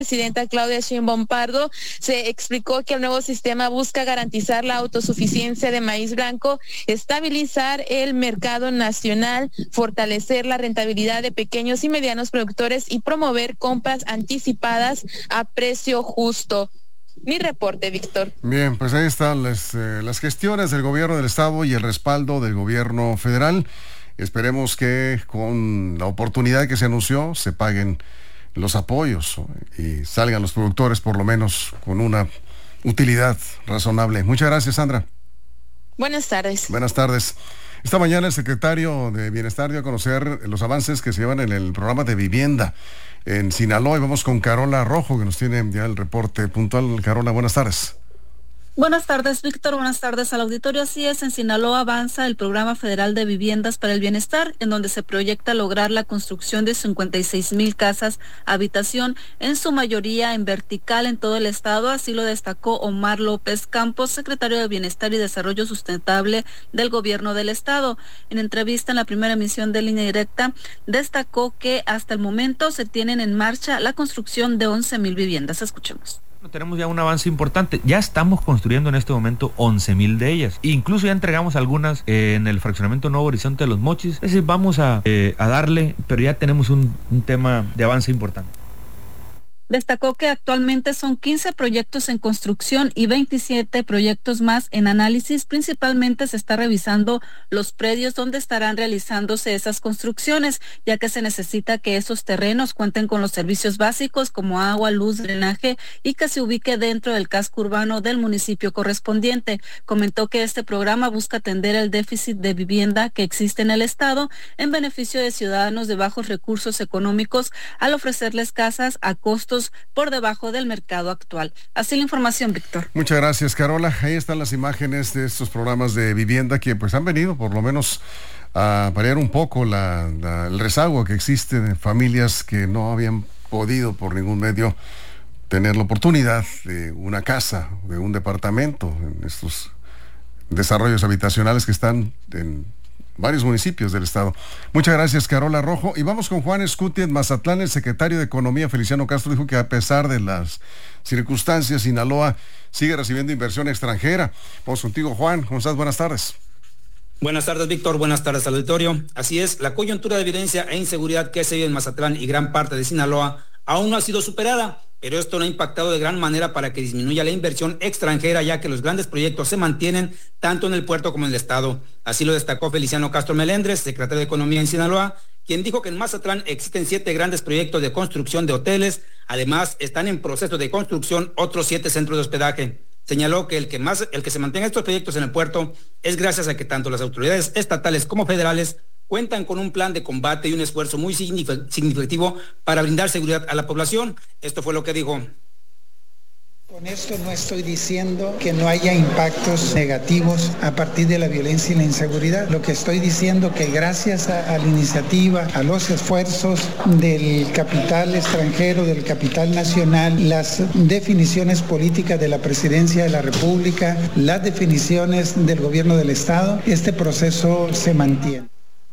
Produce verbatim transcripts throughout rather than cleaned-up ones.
Presidenta Claudia Sheinbaum Pardo se explicó que el nuevo sistema busca garantizar la autosuficiencia de maíz blanco, estabilizar el mercado nacional, fortalecer la rentabilidad de pequeños y medianos productores y promover compras anticipadas a precio justo. Mi reporte, Víctor. Bien, pues ahí están las, eh, las gestiones del gobierno del estado y el respaldo del gobierno federal. Esperemos que con la oportunidad que se anunció se paguen los apoyos y salgan los productores por lo menos con una utilidad razonable. Muchas gracias, Sandra. Buenas tardes. Buenas tardes. Esta mañana el secretario de Bienestar dio a conocer los avances que se llevan en el programa de vivienda en Sinaloa y vamos con Carola Rojo, que nos tiene ya el reporte puntual. Carola, buenas tardes. Buenas tardes, Víctor. Buenas tardes al auditorio. Así es, en Sinaloa avanza el Programa Federal de Viviendas para el Bienestar, en donde se proyecta lograr la construcción de cincuenta y seis mil casas habitación, en su mayoría en vertical en todo el estado. Así lo destacó Omar López Campos, secretario de Bienestar y Desarrollo Sustentable del Gobierno del Estado. En entrevista en la primera emisión de Línea Directa, destacó que hasta el momento se tienen en marcha la construcción de once mil viviendas. Escuchemos. Tenemos ya un avance importante, ya estamos construyendo en este momento once mil de ellas, incluso ya entregamos algunas eh, en el fraccionamiento Nuevo Horizonte de los Mochis, es decir, vamos a, eh, a darle, pero ya tenemos un, un tema de avance importante. Destacó que actualmente son quince proyectos en construcción y veintisiete proyectos más en análisis. Principalmente se está revisando los predios donde estarán realizándose esas construcciones, ya que se necesita que esos terrenos cuenten con los servicios básicos como agua, luz, drenaje y que se ubique dentro del casco urbano del municipio correspondiente. Comentó que este programa busca atender el déficit de vivienda que existe en el estado en beneficio de ciudadanos de bajos recursos económicos al ofrecerles casas a costos por debajo del mercado actual. Así la información, Víctor. Muchas gracias, Carola. Ahí están las imágenes de estos programas de vivienda que pues han venido por lo menos a paliar un poco la, la, el rezago que existe de familias que no habían podido por ningún medio tener la oportunidad de una casa, de un departamento en estos desarrollos habitacionales que están en varios municipios del estado. Muchas gracias, Carola Rojo. Y vamos con Juan Escutia en Mazatlán. El secretario de Economía, Feliciano Castro, dijo que a pesar de las circunstancias, Sinaloa sigue recibiendo inversión extranjera. Vamos contigo, Juan. ¿Cómo estás? Buenas tardes. Buenas tardes, Víctor. Buenas tardes al auditorio. Así es, la coyuntura de violencia e inseguridad que se vive en Mazatlán y gran parte de Sinaloa aún no ha sido superada, pero esto no ha impactado de gran manera para que disminuya la inversión extranjera, ya que los grandes proyectos se mantienen tanto en el puerto como en el estado. Así lo destacó Feliciano Castro Melendres, secretario de Economía en Sinaloa, quien dijo que en Mazatlán existen siete grandes proyectos de construcción de hoteles. Además, están en proceso de construcción otros siete centros de hospedaje. Señaló que el que más, el que se mantenga estos proyectos en el puerto es gracias a que tanto las autoridades estatales como federales cuentan con un plan de combate y un esfuerzo muy significativo para brindar seguridad a la población. Esto fue lo que dijo. Con esto no estoy diciendo que no haya impactos negativos a partir de la violencia y la inseguridad. Lo que estoy diciendo que gracias a, a la iniciativa, a los esfuerzos del capital extranjero, del capital nacional, las definiciones políticas de la Presidencia de la República, las definiciones del gobierno del Estado, este proceso se mantiene.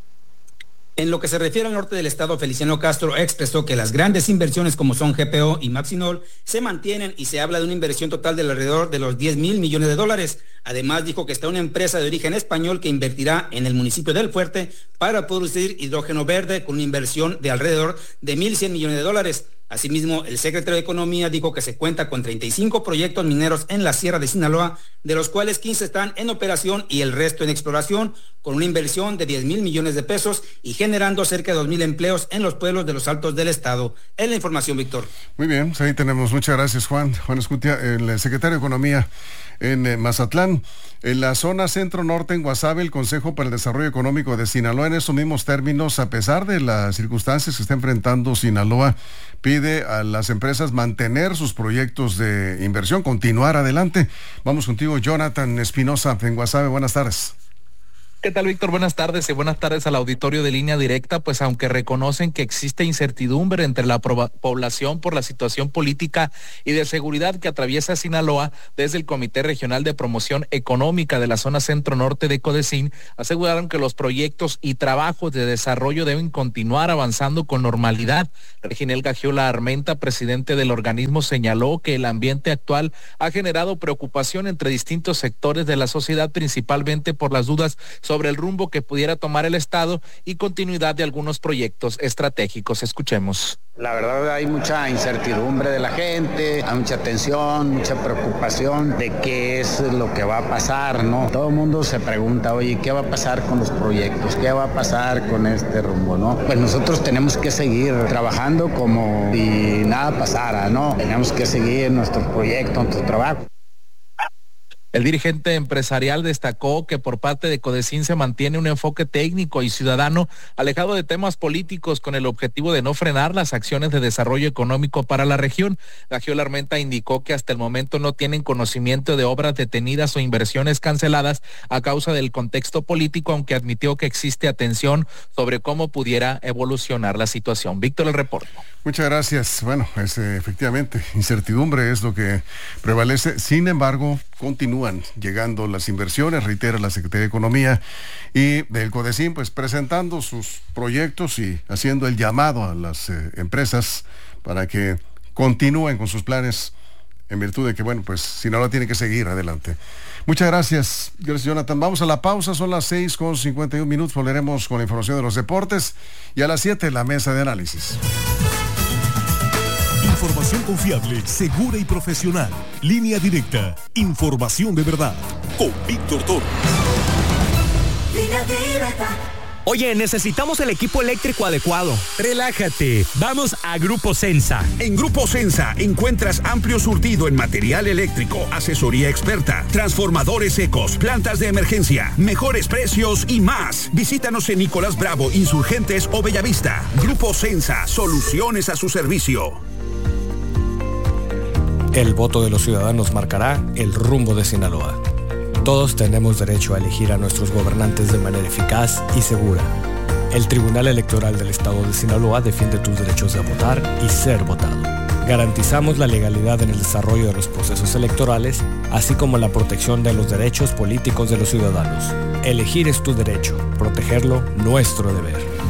En lo que se refiere al norte del estado, Feliciano Castro expresó que las grandes inversiones como son G P O y Maxinol se mantienen y se habla de una inversión total de alrededor de los diez mil millones de dólares. Además dijo que está una empresa de origen español que invertirá en el municipio del Fuerte para producir hidrógeno verde con una inversión de alrededor de mil cien millones de dólares. Asimismo, el secretario de Economía dijo que se cuenta con treinta y cinco proyectos mineros en la Sierra de Sinaloa, de los cuales quince están en operación y el resto en exploración, con una inversión de diez mil millones de pesos y generando cerca de dos mil empleos en los pueblos de los altos del estado. Es la información, Víctor. Muy bien, ahí tenemos. Muchas gracias, Juan. Juan Escutia, el secretario de Economía en eh, Mazatlán. En la zona centro-norte, en Guasave, el Consejo para el Desarrollo Económico de Sinaloa, en esos mismos términos, a pesar de las circunstancias que está enfrentando Sinaloa, pide a las empresas mantener sus proyectos de inversión, continuar adelante. Vamos contigo, Jonathan Espinosa, en Guasave. Buenas tardes. ¿Qué tal, Víctor? Buenas tardes y buenas tardes al auditorio de Línea Directa. Pues aunque reconocen que existe incertidumbre entre la población por la situación política y de seguridad que atraviesa Sinaloa, desde el Comité Regional de Promoción Económica de la zona centro-norte de Codesín, aseguraron que los proyectos y trabajos de desarrollo deben continuar avanzando con normalidad. Reginel Gagiola Armenta, presidente del organismo, señaló que el ambiente actual ha generado preocupación entre distintos sectores de la sociedad, principalmente por las dudas sobre el rumbo que pudiera tomar el Estado y continuidad de algunos proyectos estratégicos. Escuchemos. La verdad hay mucha incertidumbre de la gente, hay mucha tensión, mucha preocupación de qué es lo que va a pasar, ¿no? Todo el mundo se pregunta, oye, ¿qué va a pasar con los proyectos? ¿Qué va a pasar con este rumbo, no? Pues nosotros tenemos que seguir trabajando como si nada pasara, ¿no? Tenemos que seguir nuestros proyectos, nuestro trabajo. El dirigente empresarial destacó que por parte de Codesín se mantiene un enfoque técnico y ciudadano alejado de temas políticos con el objetivo de no frenar las acciones de desarrollo económico para la región. Gagiola Armenta indicó que hasta el momento no tienen conocimiento de obras detenidas o inversiones canceladas a causa del contexto político, aunque admitió que existe atención sobre cómo pudiera evolucionar la situación. Víctor, el reporte. Muchas gracias. Bueno, es, eh, efectivamente, incertidumbre es lo que prevalece. Sin embargo, continúan llegando las inversiones, reitera la Secretaría de Economía y del Codesín, pues presentando sus proyectos y haciendo el llamado a las eh, empresas para que continúen con sus planes en virtud de que, bueno, pues Sinaloa tiene que seguir adelante. Muchas gracias. Gracias, Jonathan. Vamos a la pausa, son las seis con cincuenta y un minutos, volveremos con la información de los deportes y a las siete la mesa de análisis. Información confiable, segura y profesional. Línea Directa. Información de verdad. Con Víctor Toro. Línea Directa. Oye, necesitamos el equipo eléctrico adecuado. Relájate, vamos a Grupo Sensa. En Grupo Sensa encuentras amplio surtido en material eléctrico, asesoría experta, transformadores secos, plantas de emergencia, mejores precios y más. Visítanos en Nicolás Bravo, Insurgentes o Bellavista. Grupo Sensa, soluciones a su servicio. El voto de los ciudadanos marcará el rumbo de Sinaloa. Todos tenemos derecho a elegir a nuestros gobernantes de manera eficaz y segura. El Tribunal Electoral del Estado de Sinaloa defiende tus derechos de votar y ser votado. Garantizamos la legalidad en el desarrollo de los procesos electorales, así como la protección de los derechos políticos de los ciudadanos. Elegir es tu derecho, protegerlo, nuestro deber.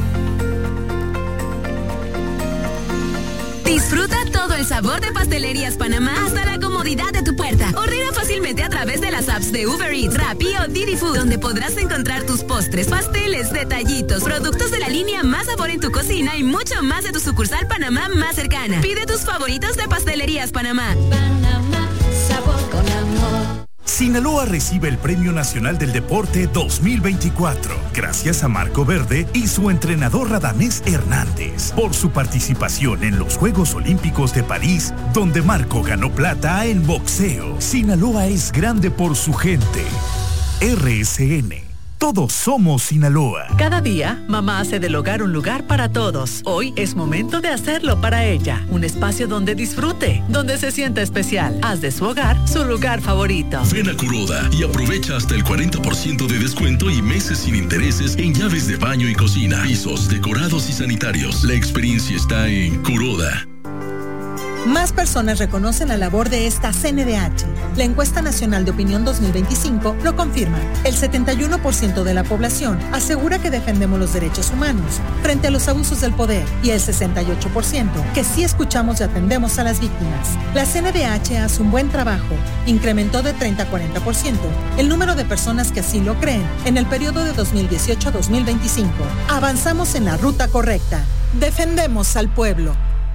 Disfruta todo el sabor de Pastelerías Panamá hasta la comodidad de tu puerta. Ordena fácilmente a través de las apps de Uber Eats, Rappi o Didi Food, donde podrás encontrar tus postres, pasteles, detallitos, productos de la línea Más Sabor en tu cocina y mucho más de tu sucursal Panamá más cercana. Pide tus favoritos de Pastelerías Panamá. Panamá, sabor con amor. Sinaloa recibe el Premio Nacional del Deporte dos mil veinticuatro, gracias a Marco Verde y su entrenador Radamés Hernández, por su participación en los Juegos Olímpicos de París, donde Marco ganó plata en boxeo. Sinaloa es grande por su gente. R S N. Todos somos Sinaloa. Cada día, mamá hace del hogar un lugar para todos. Hoy es momento de hacerlo para ella. Un espacio donde disfrute, donde se sienta especial. Haz de su hogar su lugar favorito. Ven a Kuroda y aprovecha hasta el cuarenta por ciento de descuento y meses sin intereses en llaves de baño y cocina, pisos, decorados y sanitarios. La experiencia está en Kuroda. Más personas reconocen la labor de esta C N D H. La encuesta nacional de opinión dos mil veinticinco lo confirma. El setenta y uno por ciento de la población asegura que defendemos los derechos humanos frente a los abusos del poder y el sesenta y ocho por ciento que sí escuchamos y atendemos a las víctimas. La C N D H hace un buen trabajo. Incrementó de treinta a cuarenta por ciento el número de personas que así lo creen en el periodo de dos mil dieciocho a dos mil veinticinco. Avanzamos en la ruta correcta. Defendemos al pueblo.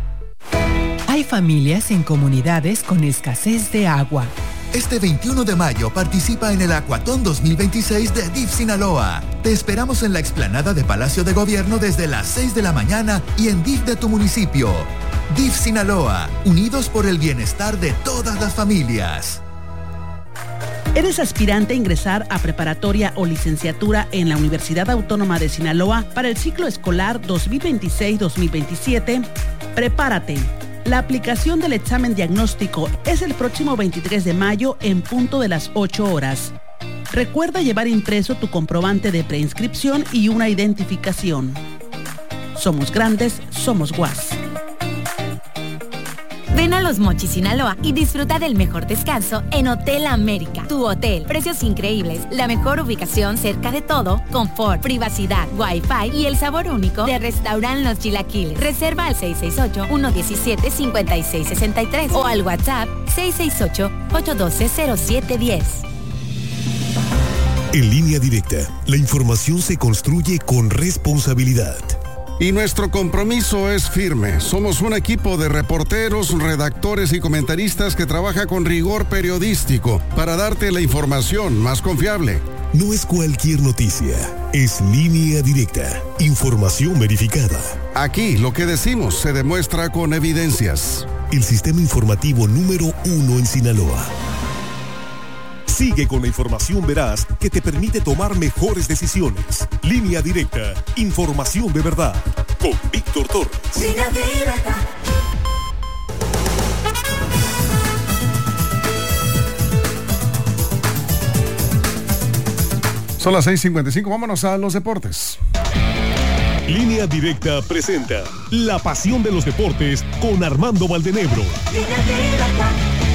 Hay familias en comunidades con escasez de agua. Este veintiuno de mayo participa en el Acuatón dos mil veintiséis de D I F Sinaloa. Te esperamos en la explanada de Palacio de Gobierno desde las seis de la mañana y en D I F de tu municipio. D I F Sinaloa, unidos por el bienestar de todas las familias. ¿Eres aspirante a ingresar a preparatoria o licenciatura en la Universidad Autónoma de Sinaloa para el ciclo escolar dos mil veintiséis dos mil veintisiete? Prepárate. La aplicación del examen diagnóstico es el próximo veintitrés de mayo en punto de las ocho horas. Recuerda llevar impreso tu comprobante de preinscripción y una identificación. Somos grandes, somos U A S. Ven a Los Mochis, Sinaloa y disfruta del mejor descanso en Hotel América. Tu hotel, precios increíbles, la mejor ubicación cerca de todo, confort, privacidad, wifi y el sabor único de Restaurant Los Chilaquiles. Reserva al seis seis ocho, uno uno siete, cinco seis seis tres o al WhatsApp seis seis ocho, ocho uno dos, cero siete uno cero. En Línea Directa, la información se construye con responsabilidad. Y nuestro compromiso es firme. Somos un equipo de reporteros, redactores y comentaristas que trabaja con rigor periodístico para darte la información más confiable. No es cualquier noticia, es Línea Directa, información verificada. Aquí lo que decimos se demuestra con evidencias. El sistema informativo número uno en Sinaloa. Sigue con la información veraz que te permite tomar mejores decisiones. Línea Directa, información de verdad. Con Víctor Torres. Línea Directa. Son las seis cincuenta y cinco, vámonos a los deportes. Línea Directa presenta La Pasión de los Deportes con Armando Valdenebro. Línea Directa.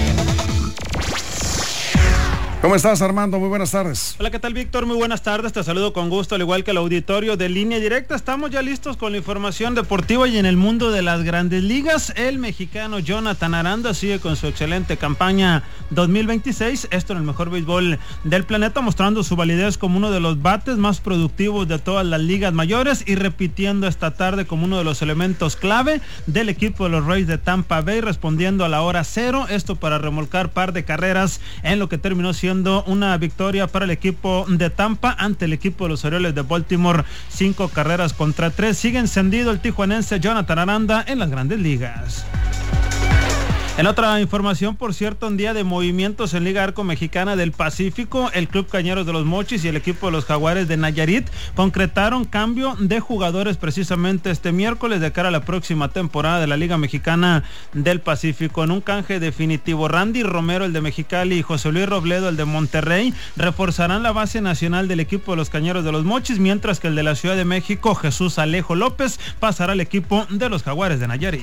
¿Cómo estás, Armando? Muy buenas tardes. Hola, ¿qué tal, Víctor? Muy buenas tardes. Te saludo con gusto, al igual que el auditorio de Línea Directa. Estamos ya listos con la información deportiva y en el mundo de las grandes ligas. El mexicano Jonathan Aranda sigue con su excelente campaña dos mil veintiséis. Esto en el mejor béisbol del planeta, mostrando su validez como uno de los bates más productivos de todas las ligas mayores y repitiendo esta tarde como uno de los elementos clave del equipo de los Rays de Tampa Bay, respondiendo a la hora cero. Esto para remolcar par de carreras en lo que terminó siendo una victoria para el equipo de Tampa ante el equipo de los Orioles de Baltimore, cinco carreras contra tres. Sigue encendido el tijuanense Jonathan Aranda en las grandes ligas. En otra información, por cierto, un día de movimientos en Liga Arco Mexicana del Pacífico, el Club Cañeros de los Mochis y el equipo de los Jaguares de Nayarit concretaron cambio de jugadores precisamente este miércoles de cara a la próxima temporada de la Liga Mexicana del Pacífico. En un canje definitivo, Randy Romero, el de Mexicali, y José Luis Robledo, el de Monterrey, reforzarán la base nacional del equipo de los Cañeros de los Mochis, mientras que el de la Ciudad de México, Jesús Alejo López, pasará al equipo de los Jaguares de Nayarit.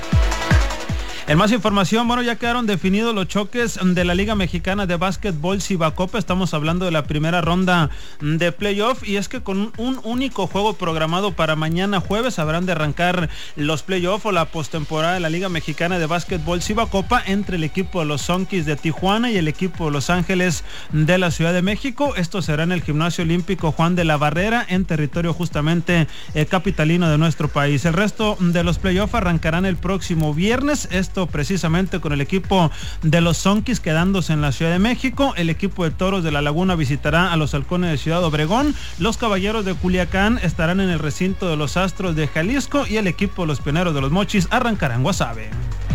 En más información, bueno, ya quedaron definidos los choques de la Liga Mexicana de Básquetbol Cibacopa. Estamos hablando de la primera ronda de playoff y es que con un único juego programado para mañana jueves habrán de arrancar los playoff o la postemporada de la Liga Mexicana de Básquetbol Cibacopa entre el equipo de los Zonkis de Tijuana y el equipo de Los Ángeles de la Ciudad de México. Esto será en el Gimnasio Olímpico Juan de la Barrera, en territorio justamente eh, capitalino de nuestro país. El resto de los playoff arrancarán el próximo viernes. Esto precisamente con el equipo de los Zonkis quedándose en la Ciudad de México. El equipo de Toros de la Laguna visitará a los Halcones de Ciudad Obregón. Los Caballeros de Culiacán estarán en el recinto de los Astros de Jalisco y el equipo de los Pioneros de los Mochis arrancará en Guasave.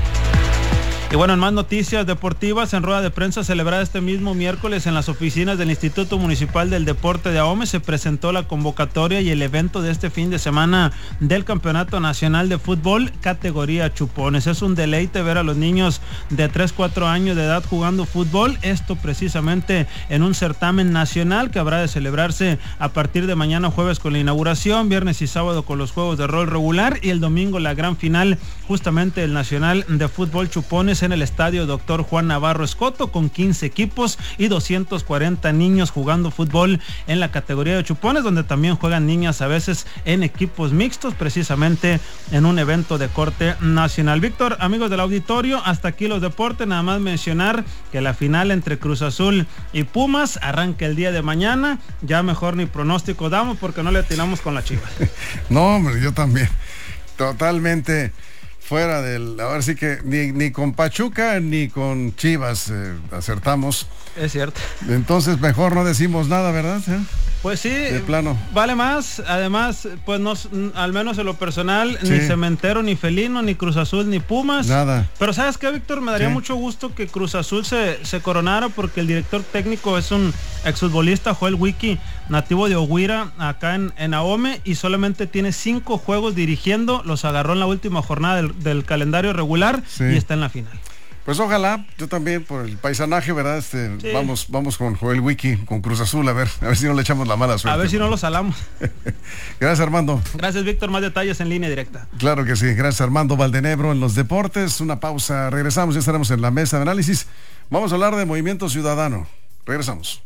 Y bueno, en más noticias deportivas, en rueda de prensa celebrada este mismo miércoles en las oficinas del Instituto Municipal del Deporte de Ahome, se presentó la convocatoria y el evento de este fin de semana del Campeonato Nacional de Fútbol categoría Chupones. Es un deleite ver a los niños de tres, cuatro años de edad jugando fútbol, esto precisamente en un certamen nacional que habrá de celebrarse a partir de mañana jueves con la inauguración, viernes y sábado con los juegos de rol regular y el domingo la gran final justamente el Nacional de Fútbol Chupones en el estadio Doctor Juan Navarro Escoto, con quince equipos y doscientos cuarenta niños jugando fútbol en la categoría de Chupones, donde también juegan niñas a veces en equipos mixtos, precisamente en un evento de corte nacional. Víctor, amigos del auditorio, hasta aquí los deportes. Nada más mencionar que la final entre Cruz Azul y Pumas arranca el día de mañana. Ya mejor ni pronóstico damos porque no le atinamos con las Chivas. No, hombre, yo también. Totalmente fuera del... Ahora sí que ni, ni con Pachuca ni con Chivas eh, acertamos. Es cierto. Entonces mejor no decimos nada, ¿verdad? ¿Eh? Pues sí, de plano. Vale más. Además, pues no, al menos en lo personal, sí. Ni Cementero, ni Felino, ni Cruz Azul, ni Pumas. Nada. Pero ¿sabes qué, Víctor? Me daría sí. mucho gusto que Cruz Azul se, se coronara porque el director técnico es un exfutbolista, Joel Wiki, nativo de Oguira, acá en, en Ahome, y solamente tiene cinco juegos dirigiendo. Los agarró en la última jornada del, del calendario regular sí. y está en la final. Pues ojalá, yo también, por el paisanaje, ¿verdad? Este, sí. vamos, vamos con Joel Wiki, con Cruz Azul, a ver, a ver si no le echamos la mala suerte. A ver si no lo salamos. Gracias, Armando. Gracias, Víctor. Más detalles en Línea Directa. Claro que sí. Gracias, Armando Valdenebro en los deportes. Una pausa, regresamos, ya estaremos en la mesa de análisis. Vamos a hablar de Movimiento Ciudadano. Regresamos.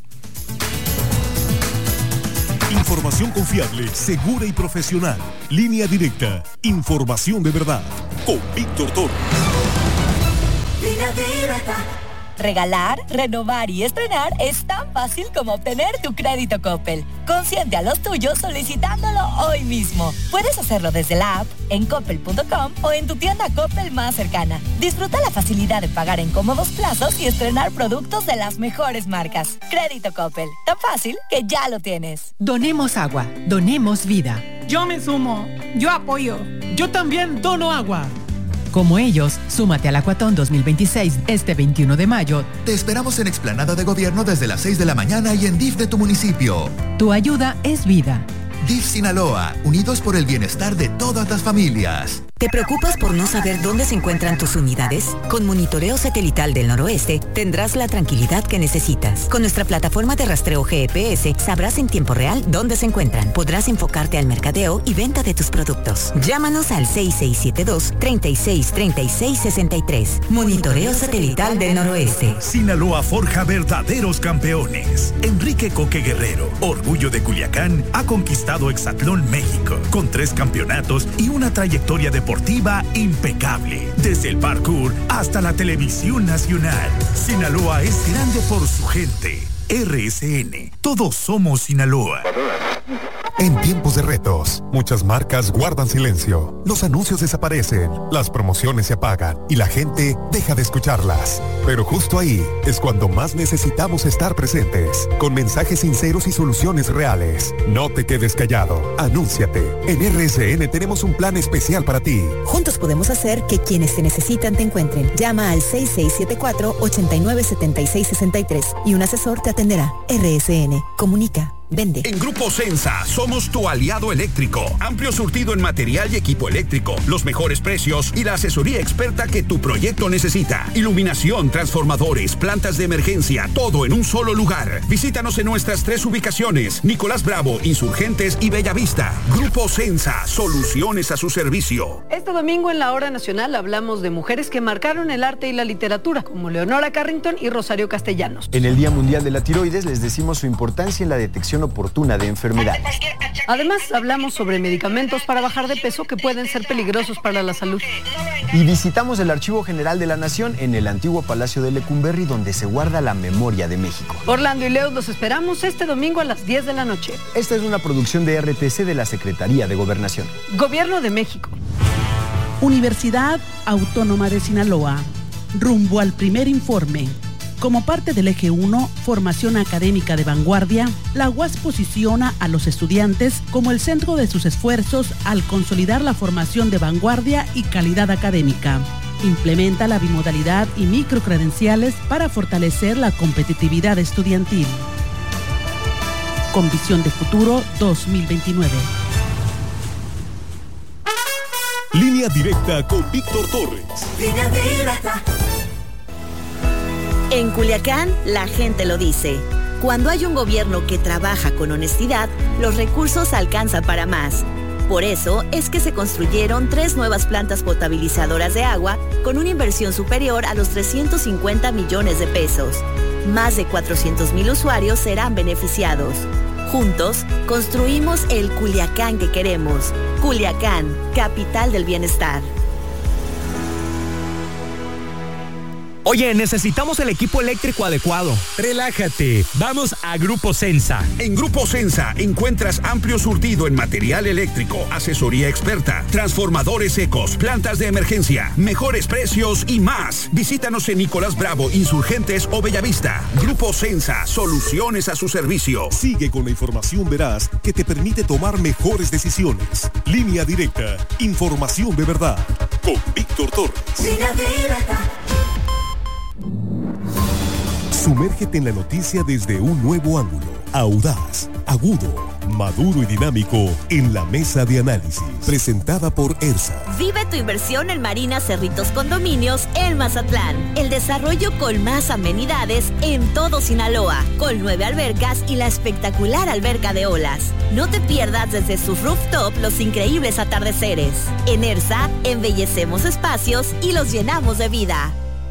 Información confiable, segura y profesional. Línea Directa. Información de verdad. Con Víctor Torres. Línea Directa. Regalar, renovar y estrenar es tan fácil como obtener tu crédito Coppel. Consiente a los tuyos solicitándolo hoy mismo. Puedes hacerlo desde la app, en coppel punto com o en tu tienda Coppel más cercana. Disfruta la facilidad de pagar en cómodos plazos y estrenar productos de las mejores marcas. Crédito Coppel, tan fácil que ya lo tienes. Donemos agua, donemos vida. Yo me sumo, yo apoyo. Yo también dono agua. Como ellos, súmate al Acuatón dos mil veintiséis este veintiuno de mayo. Te esperamos en Explanada de Gobierno desde las seis de la mañana y en D I F de tu municipio. Tu ayuda es vida. D I F Sinaloa, unidos por el bienestar de todas las familias. ¿Te preocupas por no saber dónde se encuentran tus unidades? Con Monitoreo Satelital del Noroeste tendrás la tranquilidad que necesitas. Con nuestra plataforma de rastreo G P S sabrás en tiempo real dónde se encuentran. Podrás enfocarte al mercadeo y venta de tus productos. Llámanos al seis seis siete dos, tres seis tres seis seis tres. Monitoreo Satelital del Noroeste. Sinaloa forja verdaderos campeones. Enrique Coque Guerrero, orgullo de Culiacán, ha conquistado Hexatlón México con tres campeonatos y una trayectoria de deportiva impecable, desde el parkour hasta la televisión nacional. Sinaloa es grande por su gente. R S N, todos somos Sinaloa. En tiempos de retos, muchas marcas guardan silencio. Los anuncios desaparecen, las promociones se apagan y la gente deja de escucharlas. Pero justo ahí es cuando más necesitamos estar presentes, con mensajes sinceros y soluciones reales. No te quedes callado, anúnciate. En R S N tenemos un plan especial para ti. Juntos podemos hacer que quienes te necesitan te encuentren. Llama al seis seis siete cuatro, ocho nueve siete seis seis tres y un asesor te atenderá. R S N, comunica. Vende. En Grupo Sensa somos tu aliado eléctrico. Amplio surtido en material y equipo eléctrico, los mejores precios y la asesoría experta que tu proyecto necesita. Iluminación, transformadores, plantas de emergencia, todo en un solo lugar. Visítanos en nuestras tres ubicaciones: Nicolás Bravo, Insurgentes y Bellavista. Grupo Sensa, soluciones a su servicio. Este domingo en la Hora Nacional hablamos de mujeres que marcaron el arte y la literatura, como Leonora Carrington y Rosario Castellanos. En el Día Mundial de la Tiroides les decimos su importancia en la detección oportuna de enfermedades. Además, hablamos sobre medicamentos para bajar de peso que pueden ser peligrosos para la salud. Y visitamos el Archivo General de la Nación en el antiguo Palacio de Lecumberri, donde se guarda la memoria de México. Orlando y Leo los esperamos este domingo a las diez de la noche. Esta es una producción de R T C de la Secretaría de Gobernación. Gobierno de México. Universidad Autónoma de Sinaloa. Rumbo al primer informe. Como parte del eje uno, formación académica de vanguardia, la U A S posiciona a los estudiantes como el centro de sus esfuerzos al consolidar la formación de vanguardia y calidad académica. Implementa la bimodalidad y microcredenciales para fortalecer la competitividad estudiantil. Con visión de futuro dos mil veintinueve. Línea Directa con Víctor Torres. Línea Directa. En Culiacán, la gente lo dice. Cuando hay un gobierno que trabaja con honestidad, los recursos alcanzan para más. Por eso es que se construyeron tres nuevas plantas potabilizadoras de agua con una inversión superior a los trescientos cincuenta millones de pesos. Más de cuatrocientos mil usuarios serán beneficiados. Juntos, construimos el Culiacán que queremos. Culiacán, capital del bienestar. Oye, necesitamos el equipo eléctrico adecuado. Relájate, vamos a Grupo Sensa. En Grupo Sensa encuentras amplio surtido en material eléctrico, asesoría experta, transformadores secos, plantas de emergencia, mejores precios y más. Visítanos en Nicolás Bravo, Insurgentes o Bellavista. Grupo Sensa, soluciones a su servicio. Sigue con la información veraz que te permite tomar mejores decisiones. Línea Directa, información de verdad. Con Víctor Torres. Línea Directa. Sumérgete en la noticia desde un nuevo ángulo, audaz, agudo, maduro y dinámico en la mesa de análisis, presentada por ERSA. Vive tu inversión en Marina Cerritos Condominios en Mazatlán. El desarrollo con más amenidades en todo Sinaloa, con nueve albercas y la espectacular alberca de olas. No te pierdas desde su rooftop los increíbles atardeceres. En ERSA, embellecemos espacios y los llenamos de vida.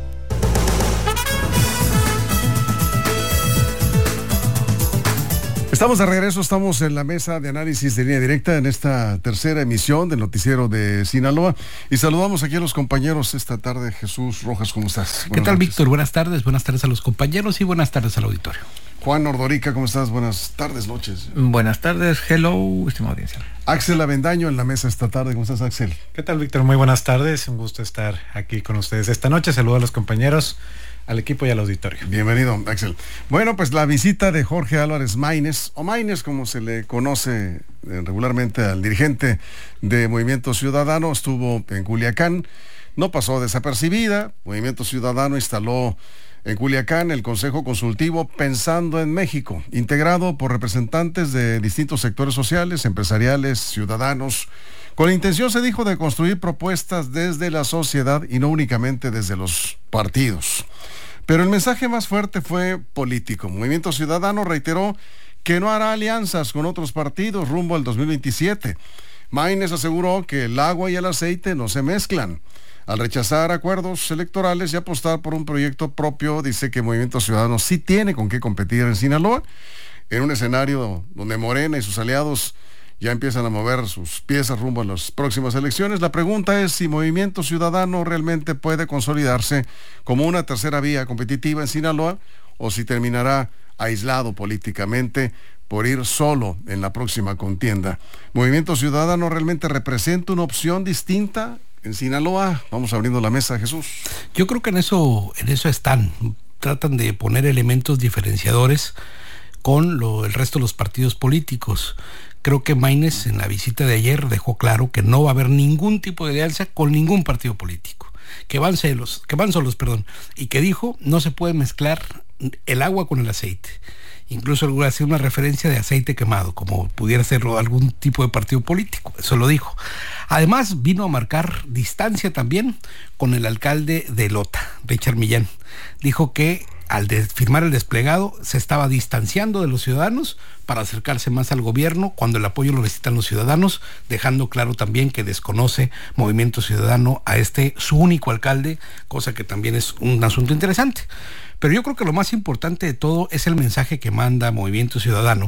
Estamos de regreso, estamos en la mesa de análisis de Línea Directa en esta tercera emisión del noticiero de Sinaloa y saludamos aquí a los compañeros esta tarde. Jesús Rojas, ¿cómo estás? ¿Qué tal, Víctor? Buenas tardes, buenas tardes a los compañeros y buenas tardes al auditorio. Juan Ordorica, ¿cómo estás? Buenas tardes, noches. Buenas tardes, hello, estimada audiencia. Axel Avendaño en la mesa esta tarde, ¿cómo estás, Axel? ¿Qué tal, Víctor? Muy buenas tardes, un gusto estar aquí con ustedes esta noche. Saludo a los compañeros, al equipo y al auditorio. Bienvenido, Axel. Bueno, pues la visita de Jorge Álvarez Maínez, o Maínez como se le conoce regularmente al dirigente de Movimiento Ciudadano, estuvo en Culiacán, no pasó desapercibida. Movimiento Ciudadano instaló en Culiacán el Consejo Consultivo Pensando en México, integrado por representantes de distintos sectores sociales, empresariales, ciudadanos, con la intención, se dijo, de construir propuestas desde la sociedad y no únicamente desde los partidos. Pero el mensaje más fuerte fue político. Movimiento Ciudadano reiteró que no hará alianzas con otros partidos rumbo al dos mil veintisiete. Maínez aseguró que el agua y el aceite no se mezclan. Al rechazar acuerdos electorales y apostar por un proyecto propio, dice que Movimiento Ciudadano sí tiene con qué competir en Sinaloa, en un escenario donde Morena y sus aliados ya empiezan a mover sus piezas rumbo a las próximas elecciones. La pregunta es si Movimiento Ciudadano realmente puede consolidarse como una tercera vía competitiva en Sinaloa o si terminará aislado políticamente por ir solo en la próxima contienda. ¿Movimiento Ciudadano realmente representa una opción distinta en Sinaloa? Vamos abriendo la mesa, Jesús. Yo creo que en eso, en eso están. Tratan de poner elementos diferenciadores con lo, el resto de los partidos políticos. Creo que Maínez en la visita de ayer dejó claro que no va a haber ningún tipo de alianza con ningún partido político, que van solos, que van solos, perdón, y que dijo no se puede mezclar el agua con el aceite. Incluso hacía una referencia de aceite quemado, como pudiera serlo algún tipo de partido político, eso lo dijo. Además vino a marcar distancia también con el alcalde de Lota, Richard Millán. Dijo que al de firmar el desplegado se estaba distanciando de los ciudadanos para acercarse más al gobierno cuando el apoyo lo necesitan los ciudadanos, dejando claro también que desconoce Movimiento Ciudadano a este su único alcalde, cosa que también es un asunto interesante. Pero yo creo que lo más importante de todo es el mensaje que manda Movimiento Ciudadano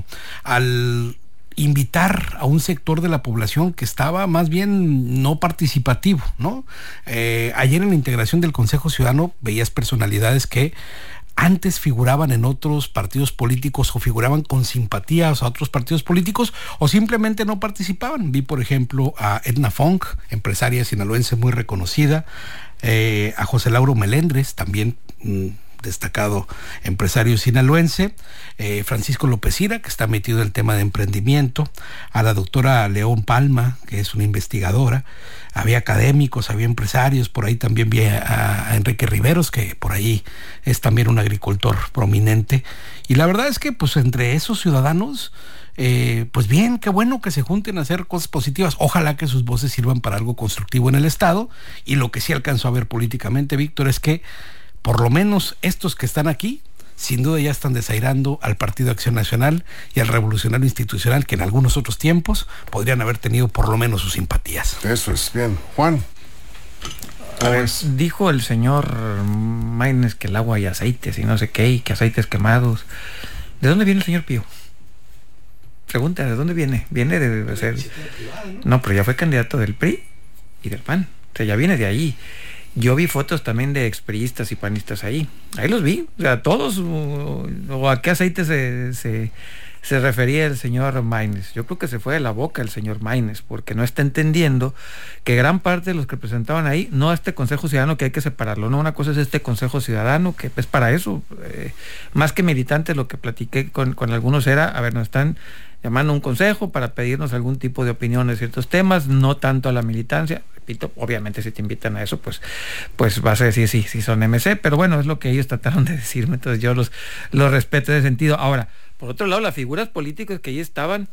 al invitar a un sector de la población que estaba más bien no participativo, ¿no? Eh, ayer en la integración del Consejo Ciudadano veías personalidades que antes figuraban en otros partidos políticos o figuraban con simpatías a otros partidos políticos o simplemente no participaban. Vi, por ejemplo, a Edna Funk, empresaria sinaloense muy reconocida, eh, a José Lauro Melendres, también mmm, destacado empresario sinaloense, eh, Francisco López Ira, que está metido en el tema de emprendimiento, a la doctora León Palma, que es una investigadora, había académicos, había empresarios, por ahí también vi a, a Enrique Riveros, que por ahí es también un agricultor prominente, y la verdad es que pues entre esos ciudadanos, eh, pues bien, qué bueno que se junten a hacer cosas positivas, ojalá que sus voces sirvan para algo constructivo en el Estado, y lo que sí alcanzo a ver políticamente, Víctor, es que por lo menos estos que están aquí, sin duda ya están desairando al Partido Acción Nacional y al Revolucionario Institucional, que en algunos otros tiempos podrían haber tenido por lo menos sus simpatías. Eso es, bien. Juan. A ver, dijo el señor Maínez que el agua y aceites y no sé qué, y que aceites quemados. ¿De dónde viene el señor Pío? Pregunta, ¿de dónde viene? Viene de, de ser... No, pero ya fue candidato del P R I y del P A N. O sea, ya viene de ahí. Yo vi fotos también de expriistas y panistas ahí. Ahí los vi. O sea, todos. O, o a qué aceite se, se, se refería el señor Maínez. Yo creo que se fue de la boca el señor Maínez, porque no está entendiendo que gran parte de los que presentaban ahí, no a este Consejo Ciudadano, que hay que separarlo. No, una cosa es este Consejo Ciudadano, que es para eso. Eh, más que militantes, lo que platiqué con, con algunos era, a ver, nos están llamando a un consejo para pedirnos algún tipo de opinión de ciertos temas, no tanto a la militancia. Repito, obviamente si te invitan a eso, pues, pues vas a decir sí, sí son M C, pero bueno, es lo que ellos trataron de decirme, entonces yo los, los respeto en ese sentido. Ahora, por otro lado, las figuras políticas que ahí estaban,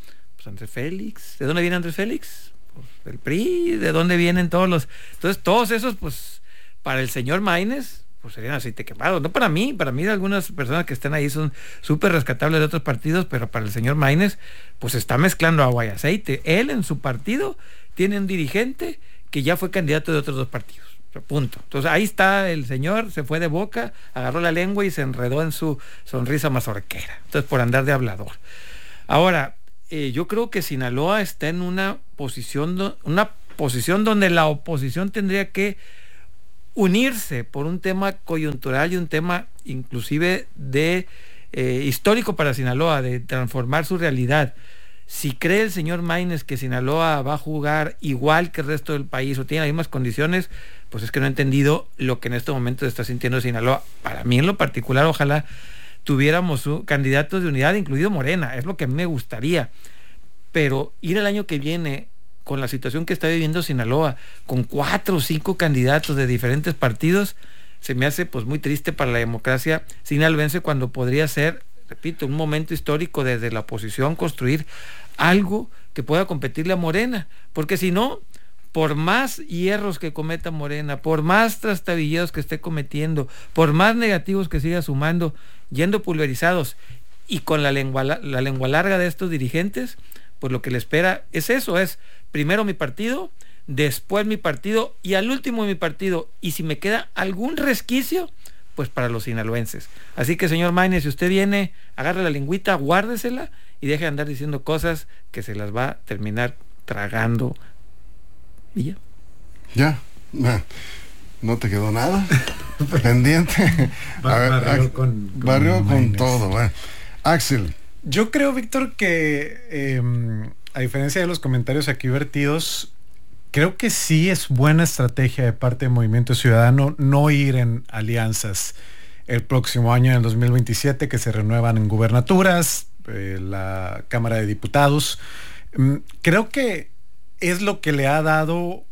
Pues Andrés Félix. ¿De dónde viene Andrés Félix? Pues del P R I. ¿De dónde vienen todos los...? Entonces, todos esos, pues, para el señor Maínez, pues serían aceite quemado. No para mí, para mí algunas personas que están ahí son súper rescatables de otros partidos, pero para el señor Maínez, pues está mezclando agua y aceite. Él en su partido tiene un dirigente que ya fue candidato de otros dos partidos. Punto. Entonces ahí está el señor, se fue de boca, agarró la lengua y se enredó en su sonrisa mazorquera. Entonces, por andar de hablador. Ahora, eh, yo creo que Sinaloa está en una posición, do, una posición donde la oposición tendría que unirse por un tema coyuntural y un tema inclusive de eh, histórico para Sinaloa, de transformar su realidad. Si cree el señor Maínez que Sinaloa va a jugar igual que el resto del país o tiene las mismas condiciones, pues es que no ha entendido lo que en este momento está sintiendo Sinaloa. Para mí en lo particular, ojalá tuviéramos candidatos de unidad, incluido Morena, es lo que a mí me gustaría. Pero ir el año que viene con la situación que está viviendo Sinaloa, con cuatro o cinco candidatos de diferentes partidos, se me hace pues muy triste para la democracia sinaloense, cuando podría ser, repito, un momento histórico desde la oposición construir algo que pueda competirle a Morena, porque si no, por más hierros que cometa Morena, por más trastabilleos que esté cometiendo, por más negativos que siga sumando, yendo pulverizados y con la lengua, la lengua larga de estos dirigentes, pues lo que le espera es eso, es primero mi partido, después mi partido y al último mi partido, y si me queda algún resquicio, pues para los sinaloenses. Así que, señor Maínez, si usted viene, agarre la lengüita, guárdesela y deje de andar diciendo cosas que se las va a terminar tragando. Y ya. Ya. No te quedó nada pendiente. A ver, barrió con, con, barrió con todo. Bueno. Axel. Yo creo, Víctor, que eh, a diferencia de los comentarios aquí vertidos, creo que sí es buena estrategia de parte del Movimiento Ciudadano no ir en alianzas el próximo año, en el dos mil veintisiete, que se renuevan en gubernaturas, eh, la Cámara de Diputados. Mm, creo que es lo que le ha dado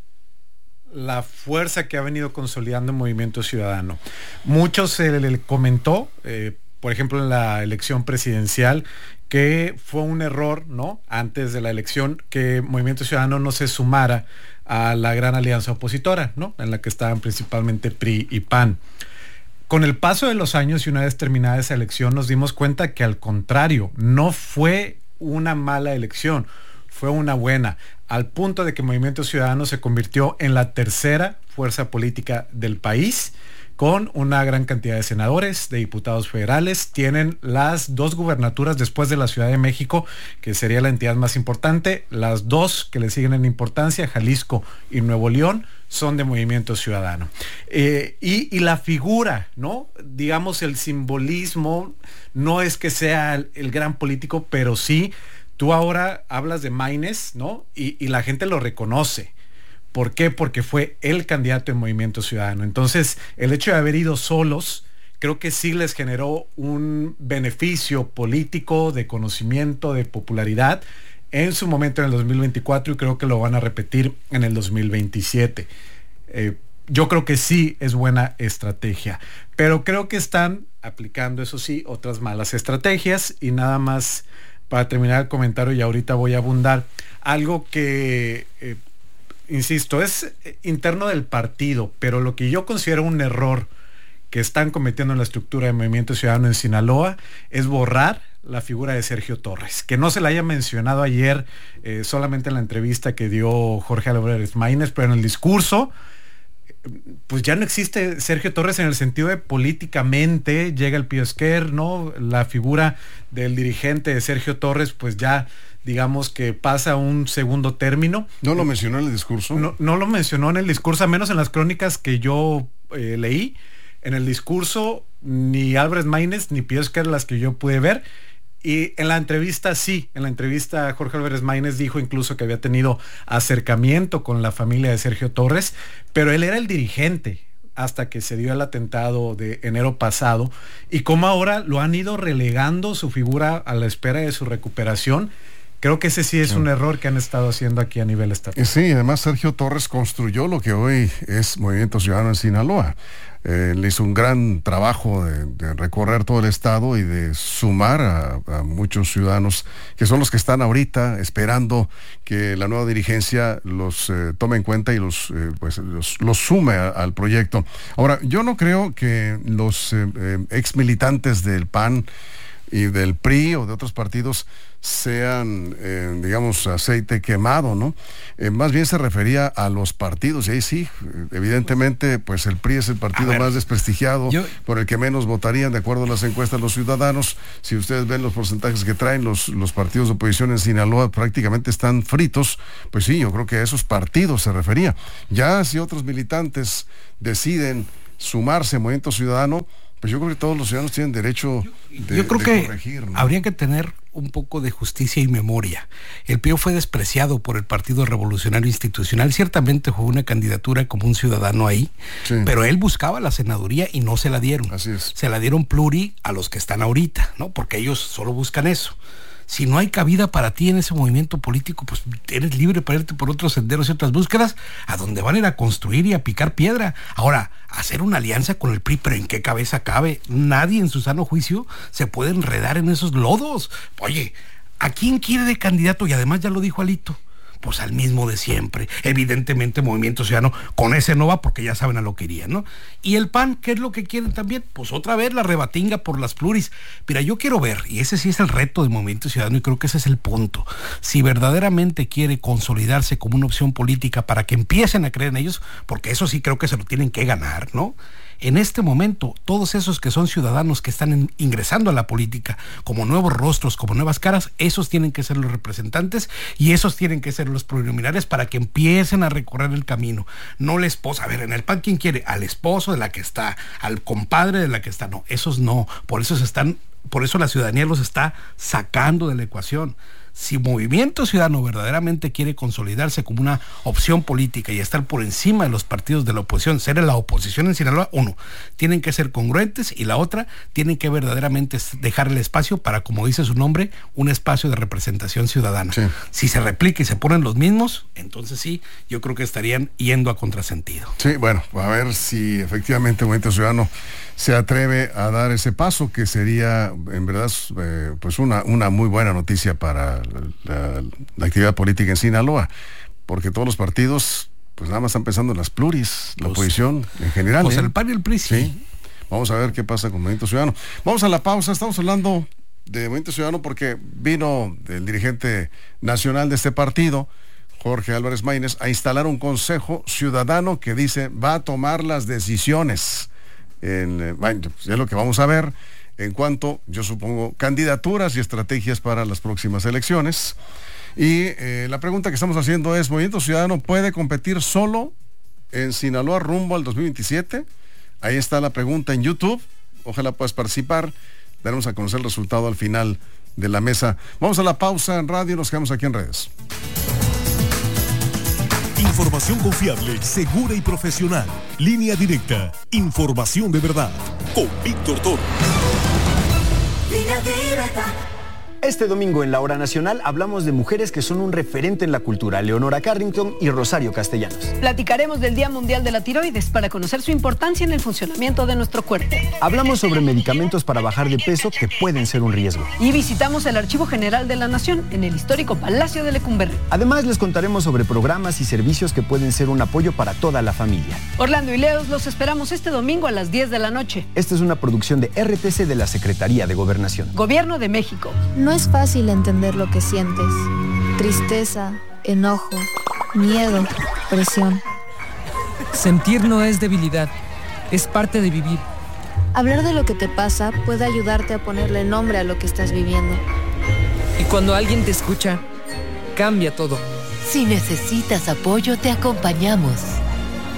la fuerza que ha venido consolidando el Movimiento Ciudadano. Mucho se le comentó, eh, por ejemplo, en la elección presidencial, que fue un error, ¿no?, antes de la elección, que Movimiento Ciudadano no se sumara a la gran alianza opositora, ¿no?, en la que estaban principalmente P R I y P A N. Con el paso de los años y una vez terminada esa elección, nos dimos cuenta que al contrario, no fue una mala elección, fue una buena, al punto de que Movimiento Ciudadano se convirtió en la tercera fuerza política del país, con una gran cantidad de senadores, de diputados federales. Tienen las dos gubernaturas después de la Ciudad de México, que sería la entidad más importante. Las dos que le siguen en importancia, Jalisco y Nuevo León, son de Movimiento Ciudadano. Eh, y, y la figura, ¿no?, digamos, el simbolismo, no es que sea el, el gran político, pero sí, tú ahora hablas de Maínez, ¿no?, y, y la gente lo reconoce. ¿Por qué? Porque fue el candidato en Movimiento Ciudadano. Entonces, el hecho de haber ido solos, creo que sí les generó un beneficio político, de conocimiento, de popularidad en su momento en el dos mil veinticuatro, y creo que lo van a repetir en el dos mil veintisiete. Eh, yo creo que sí es buena estrategia, pero creo que están aplicando, eso sí, otras malas estrategias. Y nada más para terminar el comentario, y ahorita voy a abundar, algo que... Eh, insisto, es interno del partido, pero lo que yo considero un error que están cometiendo en la estructura de Movimiento Ciudadano en Sinaloa es borrar la figura de Sergio Torres. Que no se la haya mencionado ayer eh, solamente en la entrevista que dio Jorge Álvarez Maínez, pero en el discurso, pues ya no existe Sergio Torres en el sentido de políticamente, llega el Pío Esquer, ¿no? La figura del dirigente de Sergio Torres, pues ya... digamos que pasa un segundo término. ¿No lo mencionó en el discurso? No, no lo mencionó en el discurso, a menos en las crónicas que yo eh, leí. En el discurso, ni Álvarez Maínez ni Pío Esquer, las que yo pude ver. Y en la entrevista, sí, en la entrevista Jorge Álvarez Maínez dijo incluso que había tenido acercamiento con la familia de Sergio Torres, pero él era el dirigente hasta que se dio el atentado de enero pasado, y como ahora lo han ido relegando su figura a la espera de su recuperación. Creo que ese sí es sí. un error que han estado haciendo aquí a nivel estatal. Sí, además Sergio Torres construyó lo que hoy es Movimiento Ciudadano en Sinaloa. Eh, le hizo un gran trabajo de, de recorrer todo el estado y de sumar a, a muchos ciudadanos que son los que están ahorita esperando que la nueva dirigencia los eh, tome en cuenta y los, eh, pues, los, los sume a, al proyecto. Ahora, yo no creo que los eh, eh, ex militantes del P A N y del P R I o de otros partidos sean, eh, digamos, aceite quemado, ¿no? Eh, más bien se refería a los partidos, y ahí sí, evidentemente, pues el P R I es el partido ver, más desprestigiado, yo... por el que menos votarían, de acuerdo a las encuestas, los ciudadanos. Si ustedes ven los porcentajes que traen los, los partidos de oposición en Sinaloa, prácticamente están fritos. Pues sí, yo creo que a esos partidos se refería. Ya si otros militantes deciden sumarse a Movimiento Ciudadano, pues yo creo que todos los ciudadanos tienen derecho de, yo creo de que corregir, ¿no? Habría que tener un poco de justicia y memoria. El P R I fue despreciado por el Partido Revolucionario Institucional, ciertamente fue una candidatura como un ciudadano ahí, sí. pero él buscaba la senaduría y no se la dieron. Así es. Se la dieron pluri a los que están ahorita, ¿no? Porque ellos solo buscan eso. Si no hay cabida para ti en ese movimiento político, pues eres libre para irte por otros senderos y otras búsquedas, a donde van a ir a construir y a picar piedra. Ahora, hacer una alianza con el P R I, pero ¿en qué cabeza cabe? Nadie en su sano juicio se puede enredar en esos lodos. Oye, ¿a quién quiere de candidato? Y además ya lo dijo Alito. Pues al mismo de siempre. Evidentemente Movimiento Ciudadano con ese no va porque ya saben a lo que irían, ¿no? Y el P A N, ¿qué es lo que quieren también? Pues otra vez la rebatinga por las pluris. Mira, yo quiero ver, y ese sí es el reto de Movimiento Ciudadano y creo que ese es el punto, si verdaderamente quiere consolidarse como una opción política para que empiecen a creer en ellos, porque eso sí creo que se lo tienen que ganar, ¿no? En este momento, todos esos que son ciudadanos que están en, ingresando a la política como nuevos rostros, como nuevas caras, esos tienen que ser los representantes y esos tienen que ser los preliminares para que empiecen a recorrer el camino. No la esposa. A ver, en el P A N, ¿quién quiere? Al esposo de la que está, al compadre de la que está. No, esos no. Por eso se están, por eso la ciudadanía los está sacando de la ecuación. Si Movimiento Ciudadano verdaderamente quiere consolidarse como una opción política y estar por encima de los partidos de la oposición, ser la oposición en Sinaloa, uno, tienen que ser congruentes y la otra, tienen que verdaderamente dejar el espacio para, como dice su nombre, un espacio de representación ciudadana. Sí. Si se replica y se ponen los mismos, entonces sí, yo creo que estarían yendo a contrasentido. Sí, bueno, a ver si efectivamente Movimiento Ciudadano se atreve a dar ese paso, que sería en verdad eh, pues una, una muy buena noticia para la, la actividad política en Sinaloa, porque todos los partidos pues nada más están pensando en las pluris, la pues, oposición en general. Pues ¿eh? el P A N y el P R I sí. sí. Vamos a ver qué pasa con Movimiento Ciudadano. Vamos a la pausa, estamos hablando de Movimiento Ciudadano porque vino el dirigente nacional de este partido, Jorge Álvarez Maínez, a instalar un consejo ciudadano que dice va a tomar las decisiones. En, bueno, es lo que vamos a ver en cuanto, yo supongo, candidaturas y estrategias para las próximas elecciones. Y eh, la pregunta que estamos haciendo es, ¿Movimiento Ciudadano puede competir solo en Sinaloa rumbo al dos mil veintisiete? Ahí está la pregunta en YouTube. Ojalá puedas participar. Daremos a conocer el resultado al final de la mesa. Vamos a la pausa en radio y nos quedamos aquí en redes. Información confiable, segura y profesional. Línea directa. Información de verdad. Con Víctor Toro. Línea directa. Este domingo en la Hora Nacional hablamos de mujeres que son un referente en la cultura, Leonora Carrington y Rosario Castellanos. Platicaremos del Día Mundial de la Tiroides para conocer su importancia en el funcionamiento de nuestro cuerpo. Hablamos sobre medicamentos para bajar de peso que pueden ser un riesgo. Y visitamos el Archivo General de la Nación en el histórico Palacio de Lecumberri. Además les contaremos sobre programas y servicios que pueden ser un apoyo para toda la familia. Orlando y Leos los esperamos este domingo a las diez de la noche. Esta es una producción de R T C de la Secretaría de Gobernación. Gobierno de México. No es fácil entender lo que sientes. Tristeza, enojo, miedo, presión. Sentir no es debilidad, es parte de vivir. Hablar de lo que te pasa puede ayudarte a ponerle nombre a lo que estás viviendo. Y cuando alguien te escucha, cambia todo. Si necesitas apoyo, te acompañamos.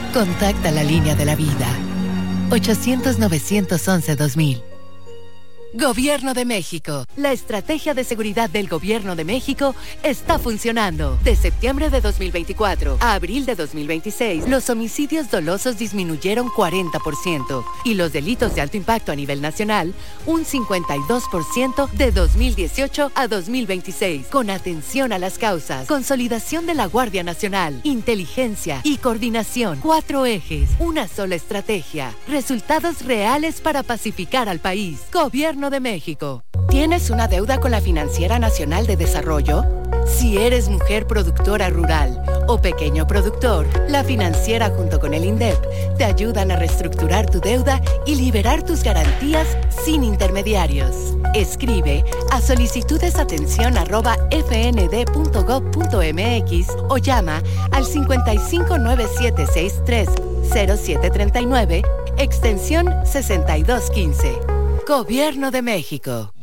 Contacta la Línea de la Vida. ochocientos, novecientos once, dos mil. Gobierno de México. La estrategia de seguridad del Gobierno de México está funcionando. De septiembre de dos mil veinticuatro a abril de dos mil veintiséis, los homicidios dolosos disminuyeron cuarenta por ciento y los delitos de alto impacto a nivel nacional un cincuenta y dos por ciento de dos mil dieciocho a dos mil veintiséis. Con atención a las causas, consolidación de la Guardia Nacional, inteligencia y coordinación. Cuatro ejes, una sola estrategia. Resultados reales para pacificar al país. Gobierno de México. ¿Tienes una deuda con la Financiera Nacional de Desarrollo? Si eres mujer productora rural o pequeño productor, la Financiera junto con el INDEP te ayudan a reestructurar tu deuda y liberar tus garantías sin intermediarios. Escribe a solicitudesatención arroba fnd.gov.mx o llama al cincuenta y cinco nueve siete sesenta y tres cero siete treinta y nueve, extensión sesenta y dos quince. Gobierno de México.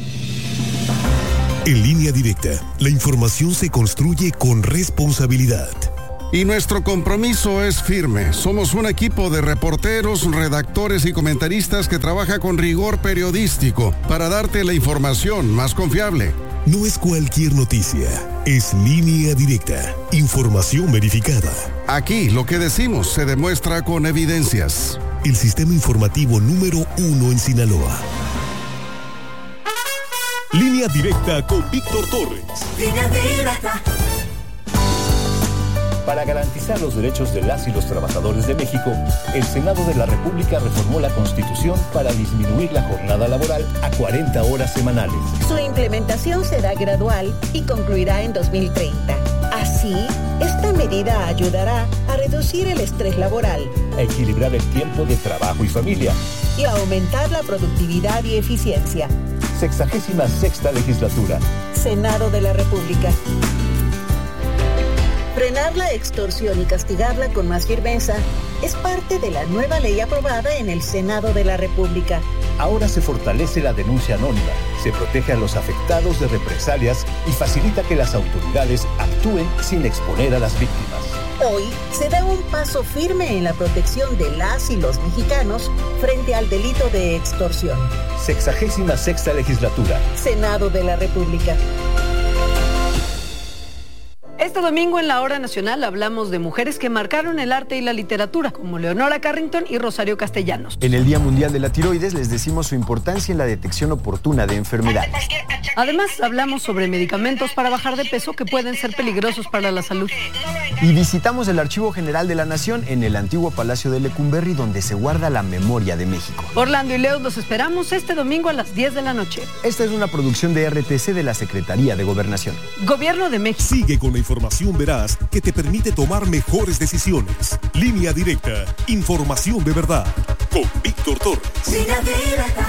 En Línea Directa, la información se construye con responsabilidad. Y nuestro compromiso es firme. Somos un equipo de reporteros, redactores y comentaristas que trabaja con rigor periodístico para darte la información más confiable. No es cualquier noticia, es Línea Directa, información verificada. Aquí lo que decimos se demuestra con evidencias. El sistema informativo número uno en Sinaloa. Línea Directa con Víctor Torres. Línea Directa. Para garantizar los derechos de las y los trabajadores de México, el Senado de la República reformó la Constitución para disminuir la jornada laboral a cuarenta horas semanales. Su implementación será gradual y concluirá en dos mil treinta. Así, esta medida ayudará a reducir el estrés laboral, a equilibrar el tiempo de trabajo y familia y a aumentar la productividad y eficiencia. Sexagésima sexta legislatura. Senado de la República. Frenar la extorsión y castigarla con más firmeza es parte de la nueva ley aprobada en el Senado de la República. Ahora se fortalece la denuncia anónima, se protege a los afectados de represalias y facilita que las autoridades actúen sin exponer a las víctimas. Hoy se da un paso firme en la protección de las y los mexicanos frente al delito de extorsión. Sexagésima sexta legislatura. Senado de la República. Este domingo en la Hora Nacional hablamos de mujeres que marcaron el arte y la literatura, como Leonora Carrington y Rosario Castellanos. En el Día Mundial de la Tiroides les decimos su importancia en la detección oportuna de enfermedades. Además, hablamos sobre medicamentos para bajar de peso que pueden ser peligrosos para la salud. Y visitamos el Archivo General de la Nación en el antiguo Palacio de Lecumberri, donde se guarda la memoria de México. Orlando y Leo los esperamos este domingo a las diez de la noche. Esta es una producción de R T C de la Secretaría de Gobernación. Gobierno de México. Sigue con la información veraz que te permite tomar mejores decisiones. Línea Directa, información de verdad. Con Víctor Torres. Línea Directa.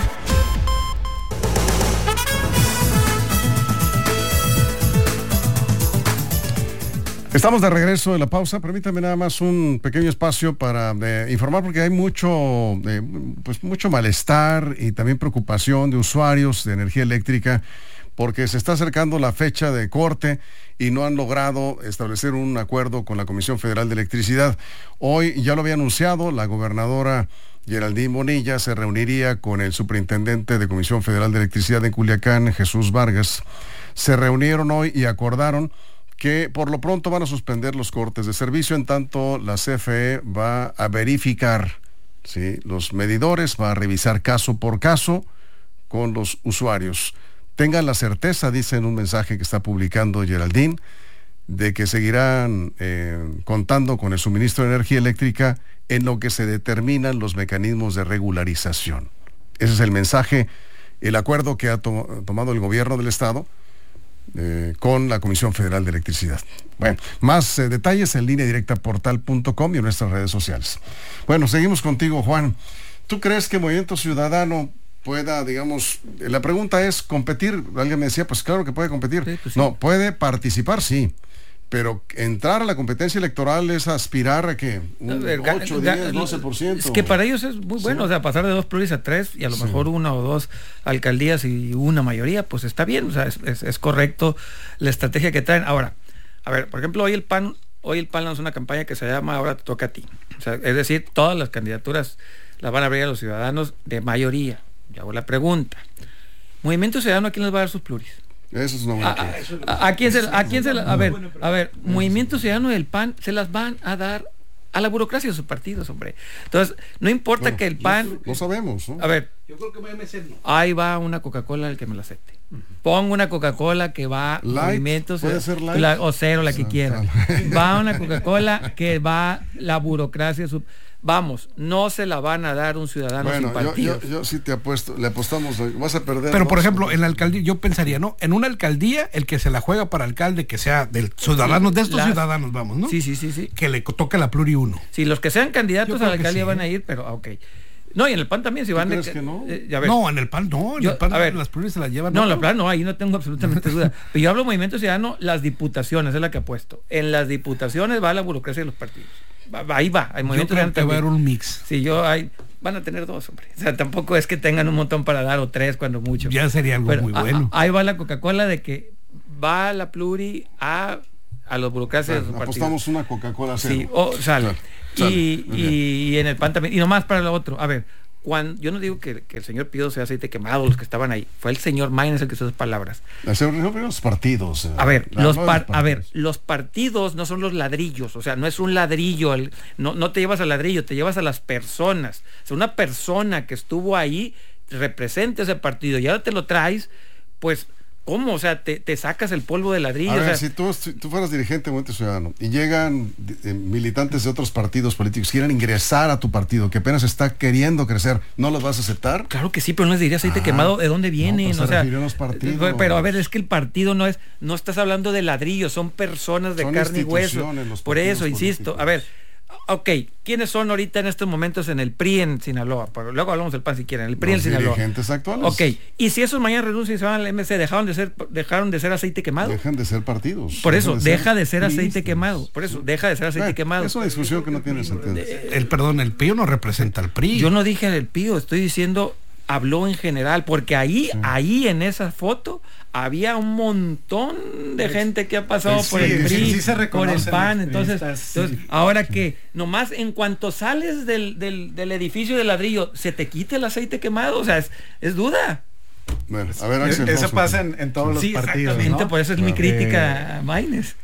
Estamos de regreso de la pausa. Permítame nada más un pequeño espacio para eh, informar, porque hay mucho, eh, pues mucho malestar y también preocupación de usuarios de energía eléctrica, porque se está acercando la fecha de corte y no han logrado establecer un acuerdo con la Comisión Federal de Electricidad. Hoy ya lo había anunciado, la gobernadora Geraldine Bonilla se reuniría con el superintendente de Comisión Federal de Electricidad en Culiacán, Jesús Vargas. Se reunieron hoy y acordaron que por lo pronto van a suspender los cortes de servicio, en tanto la C F E va a verificar, ¿sí?, los medidores, va a revisar caso por caso con los usuarios. Tengan la certeza, dice en un mensaje que está publicando Geraldine, de que seguirán eh, contando con el suministro de energía eléctrica en lo que se determinan los mecanismos de regularización. Ese es el mensaje, el acuerdo que ha to- tomado el gobierno del estado Eh, con la Comisión Federal de Electricidad. Bueno, más eh, detalles en línea directa portal punto com y en nuestras redes sociales. Bueno, seguimos contigo, Juan. ¿Tú crees que Movimiento Ciudadano pueda, digamos, la pregunta es, competir? Alguien me decía, pues claro que puede competir. Sí, pues sí. No, puede participar, sí. Pero entrar a la competencia electoral es aspirar a que un ocho, diez, doce por ciento. Es que para ellos es muy bueno, sí. O sea, pasar de dos pluris a tres y a lo sí. mejor una o dos alcaldías y una mayoría, pues está bien, o sea, es, es, es correcto la estrategia que traen. Ahora, a ver, por ejemplo, hoy el P A N, hoy el P A N lanza una campaña que se llama Ahora te toca a ti. O sea, es decir, todas las candidaturas las van a abrir a los ciudadanos de mayoría. Yo hago la pregunta. Movimiento Ciudadano, ¿a quién les va a dar sus pluris? Eso es una buena a, a, a quién se, a quién se la, a ver, a ver, Movimiento Ciudadano del P A N se las van a dar a la burocracia de sus partidos, hombre. Entonces, no importa bueno, que el P A N... Lo sabemos, ¿no? A ver, yo creo que voy a meter, no. Ahí va una Coca-Cola el que me la acepte. Uh-huh. Pongo una Coca-Cola que va light, movimientos puede ser light. La, o cero, la que o sea, quiera. Va una Coca-Cola que va la burocracia sub... Vamos, no se la van a dar un ciudadano bueno, sin partidos. Yo, yo, yo sí te apuesto, le apostamos, vas a perder. Pero dos, por ejemplo, en la alcaldía, yo pensaría, ¿no? En una alcaldía, el que se la juega para alcalde, que sea del ciudadanos, de estos Las, ciudadanos, vamos, ¿no? Sí, sí, sí, sí. Que le toque la pluri uno. Sí, los que sean candidatos a la alcaldía sí, van a ir, pero ok. No, y en el P A N también, si van de, que no? Eh, no, en el P A N no, en yo, el P A N a ver, las pluris se las llevan. No, en el P A N no, ahí no tengo absolutamente duda. Pero yo hablo de Movimiento Ciudadano, las diputaciones, es la que apuesto. En las diputaciones va la burocracia de los partidos. Va, ahí va, hay Movimiento Ciudadano. Te va a haber un mix. Sí, yo hay, van a tener dos, hombre. O sea, tampoco es que tengan un montón para dar o tres cuando mucho. Ya sería algo pero, muy bueno. A, a, ahí va la Coca-Cola de que va la pluri a, a los burocracias bueno, de los apostamos partidos. Una Coca-Cola cero. Sí, o sale. Claro, sale. Y, y, y en el P A N también. Y nomás para lo otro, a ver, cuando, yo no digo que, que el señor Pido sea aceite quemado, los que estaban ahí. Fue el señor Maínez el que usó esas palabras. Los partidos. Eh, a ver, los par, a ver, los partidos no son los ladrillos, o sea, no es un ladrillo, el, no, no te llevas al ladrillo, te llevas a las personas. O sea, una persona que estuvo ahí representa ese partido y ahora te lo traes, pues, ¿cómo? O sea, te, te sacas el polvo de ladrillo. A ver, o sea, si tú, si tú fueras dirigente de Movimiento Ciudadano y llegan eh, militantes de otros partidos políticos, quieren ingresar a tu partido, que apenas está queriendo crecer, ¿no los vas a aceptar? Claro que sí, pero no les dirías aceite ah, quemado, ¿de dónde vienen? No, pues o sea, a los partidos. Pero a ver, es que el partido no es, no estás hablando de ladrillos, son personas de son carne y hueso. Por eso, políticos. Insisto, a ver, ok, ¿quiénes son ahorita en estos momentos en el P R I en Sinaloa? Pero luego hablamos del P A N si quieren, el P R I los en Sinaloa. Dirigentes actuales. Ok, y si esos mañana renuncian y se van al M C, ¿dejaron de ser, dejaron de ser aceite quemado? Dejan de ser partidos. Por eso, de deja ser de ser aceite turistas. quemado. Por eso, deja de ser aceite bueno, quemado. Es una discusión que no tiene sentido. El, perdón, el P I O no representa al P R I. Yo no dije el P I O, estoy diciendo, habló en general, porque ahí, sí. ahí en esa foto había un montón de gente que ha pasado sí, por el P R I, sí, sí por el P A N, entonces, sí. entonces ahora sí. que nomás en cuanto sales del, del, del edificio de ladrillo, se te quite el aceite quemado, o sea, es, es duda. Bueno, a ver, Axel, eso pasa en, en todos sí, los partidos, ¿no? Por eso es claro. mi crítica eh, a Maínez.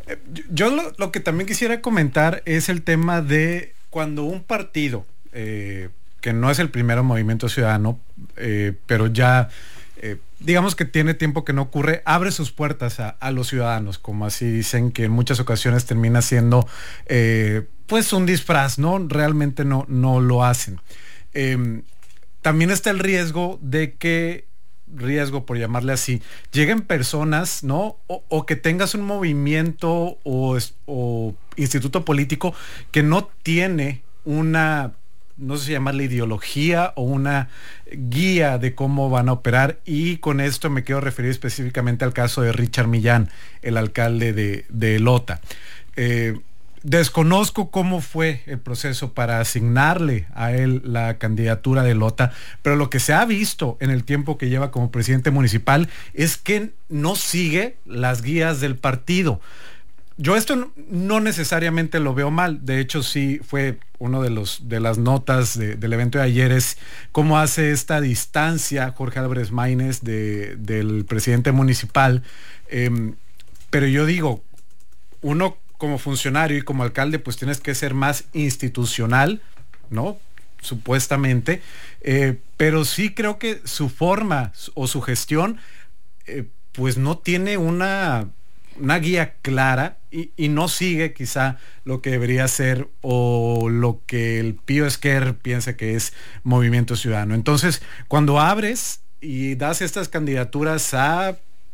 Yo lo, lo que también quisiera comentar es el tema de cuando un partido, eh, que no es el primero Movimiento Ciudadano, eh, pero ya eh, digamos que tiene tiempo que no ocurre, abre sus puertas a, a los ciudadanos, como así dicen, que en muchas ocasiones termina siendo eh, pues un disfraz, ¿no? Realmente no, no lo hacen. Eh, también está el riesgo de que, riesgo por llamarle así, lleguen personas, ¿no? O, o que tengas un movimiento o, o instituto político que no tiene una, no sé si llamarle ideología o una guía de cómo van a operar, y con esto me quiero referir específicamente al caso de Richard Millán, el alcalde de, de Lota. Eh, desconozco cómo fue el proceso para asignarle a él la candidatura de Lota, pero lo que se ha visto en el tiempo que lleva como presidente municipal es que no sigue las guías del partido. Yo esto no, no necesariamente lo veo mal, de hecho sí fue uno de los de las notas de, del evento de ayer, es cómo hace esta distancia Jorge Álvarez Maínez de, del presidente municipal, eh, pero yo digo, uno como funcionario y como alcalde pues tienes que ser más institucional, ¿no? Supuestamente, eh, pero sí creo que su forma o su gestión eh, pues no tiene una una guía clara y, y no sigue quizá lo que debería ser o lo que el Pío Esquer piensa que es Movimiento Ciudadano. Entonces, cuando abres y das estas candidaturas a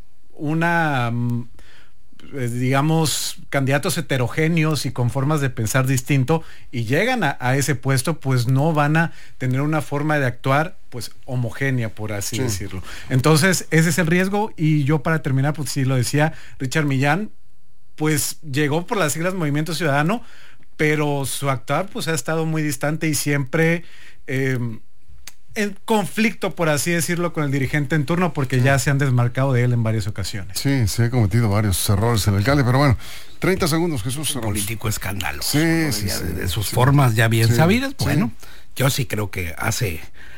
una, digamos, candidatos heterogéneos y con formas de pensar distinto y llegan a, a ese puesto, pues no van a tener una forma de actuar pues homogénea, por así sí. decirlo. Entonces, ese es el riesgo, y yo para terminar, pues sí lo decía, Richard Millán, pues llegó por las siglas Movimiento Ciudadano, pero su actuar pues ha estado muy distante y siempre eh, en conflicto, por así decirlo, con el dirigente en turno, porque ya se han desmarcado de él en varias ocasiones. Sí, se ha cometido varios errores el alcalde, pero bueno, treinta segundos, Jesús. Un político escandaloso. Sí, ¿no? sí, ya sí, de, de sus sí, formas ya bien sí, sabidas, bueno, sí. yo sí creo que hace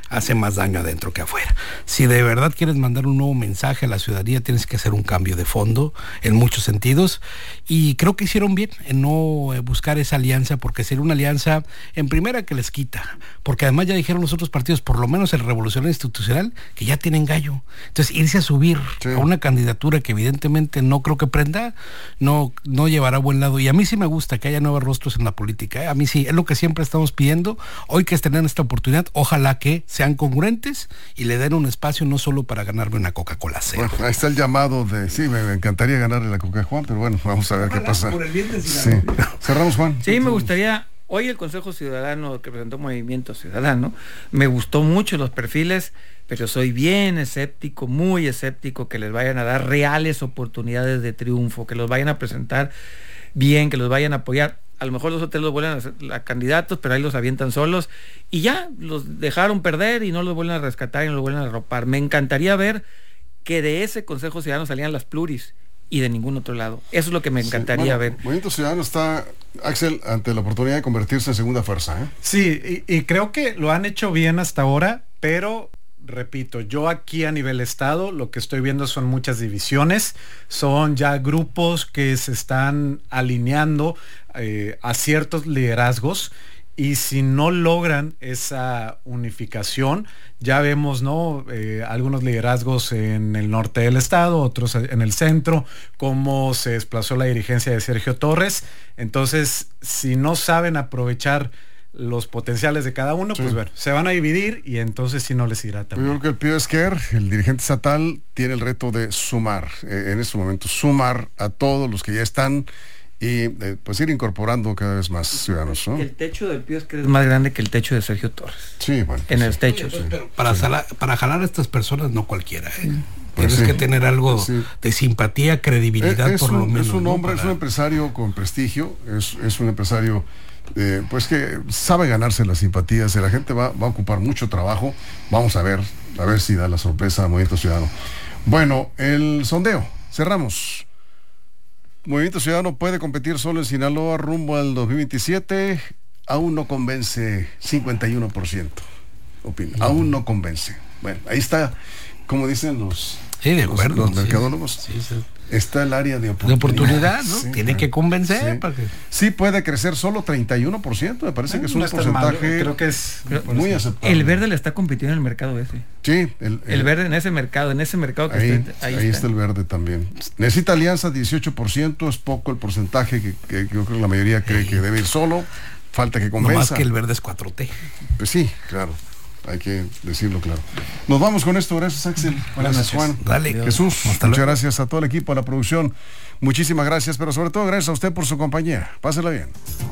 hace más daño adentro que afuera. Si de verdad quieres mandar un nuevo mensaje a la ciudadanía, tienes que hacer un cambio de fondo en muchos sentidos, y creo que hicieron bien en no buscar esa alianza, porque sería una alianza en primera que les quita, porque además ya dijeron los otros partidos, por lo menos el Revolucionario Institucional, que ya tienen gallo. Entonces irse a subir sí. a una candidatura que evidentemente no creo que prenda, no, no llevará a buen lado. Y a mí sí me gusta que haya nuevos rostros en la política, ¿eh? A mí sí, es lo que siempre estamos pidiendo. Hoy que es tener esta oportunidad, ojalá que sean congruentes y le den un espacio no solo para ganarme una Coca-Cola cero. Bueno, ahí está el llamado de, sí, me encantaría ganarle la Coca, Juan, pero bueno, vamos a ver ojalá, qué pasa. Por el bien de sí. Cerramos, Juan. Sí, me gustaría, hoy el Consejo Ciudadano que presentó Movimiento Ciudadano, me gustó mucho los perfiles, pero soy bien escéptico, muy escéptico que les vayan a dar reales oportunidades de triunfo, que los vayan a presentar bien, que los vayan a apoyar. A lo mejor los hoteles los vuelven a hacer a candidatos, pero ahí los avientan solos y ya, los dejaron perder y no los vuelven a rescatar y no los vuelven a arropar. Me encantaría ver que de ese Consejo Ciudadano salían las pluris y de ningún otro lado. Eso es lo que me encantaría sí, bueno, ver. Movimiento Ciudadano está, Axel, ante la oportunidad de convertirse en segunda fuerza, ¿eh? Sí, y, y creo que lo han hecho bien hasta ahora, pero repito, yo aquí a nivel estado lo que estoy viendo son muchas divisiones, son ya grupos que se están alineando eh, a ciertos liderazgos, y si no logran esa unificación, ya vemos, ¿no? Eh, algunos liderazgos en el norte del estado, otros en el centro, cómo se desplazó la dirigencia de Sergio Torres. Entonces, si no saben aprovechar los potenciales de cada uno, sí. pues bueno, se van a dividir y entonces sí no les irá tan bien. Yo creo que el Pío Esquer, el dirigente estatal, tiene el reto de sumar, eh, en este momento, sumar a todos los que ya están y eh, pues ir incorporando cada vez más ciudadanos, ¿no? El techo del Pío Esquer es más grande que el techo de Sergio Torres. Sí, bueno. En sí. el techo. Oye, pues, pero para, sala, para jalar a estas personas no cualquiera, ¿eh? Pues Tienes sí. que tener algo sí. de simpatía, credibilidad, es, por es lo un, menos. Es un hombre, ¿no? Para... es un empresario con prestigio, es, es un empresario eh, pues que sabe ganarse las simpatías de la gente, va, va a ocupar mucho trabajo. Vamos a ver, a ver si da la sorpresa a Movimiento Ciudadano. Bueno, el sondeo, cerramos. Movimiento Ciudadano puede competir solo en Sinaloa rumbo al dos mil veintisiete, aún no convence cincuenta y uno por ciento. Opina, aún no convence. Bueno, ahí está, como dicen los, sí, de acuerdo, los, los mercadólogos. Sí, sí. Está el área de oportunidad. De oportunidad, ¿no? Sí, Tiene que convencer. Sí. Para que... sí puede crecer solo treinta y uno por ciento, me parece eh, que es un no porcentaje malo, creo que es muy aceptable. El verde le está compitiendo en el mercado ese. Sí, el, el, el verde en ese mercado, en ese mercado que ahí, está, ahí, ahí ahí está. está el verde también. Necesita alianza dieciocho por ciento, es poco el porcentaje que, que, que yo creo que la mayoría cree sí. que debe ir solo, falta que convenza. No más que el verde es cuatro T. Pues sí, claro. Hay que decirlo claro. Nos vamos con esto. Gracias, Axel. Buenas gracias, noches. Juan. Dale. Jesús. Hasta muchas luego. Gracias a todo el equipo, a la producción. Muchísimas gracias, pero sobre todo gracias a usted por su compañía. Pásela bien.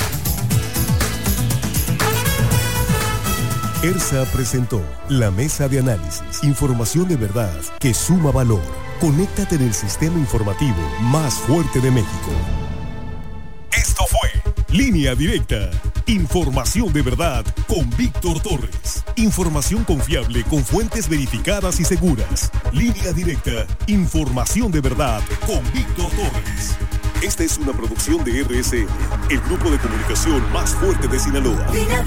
ERSA presentó La Mesa de Análisis. Información de verdad que suma valor. Conéctate en el sistema informativo más fuerte de México. Esto fue Línea Directa. Información de verdad con Víctor Torres. Información confiable con fuentes verificadas y seguras. Línea Directa. Información de verdad con Víctor Torres. Esta es una producción de R S N, el grupo de comunicación más fuerte de Sinaloa.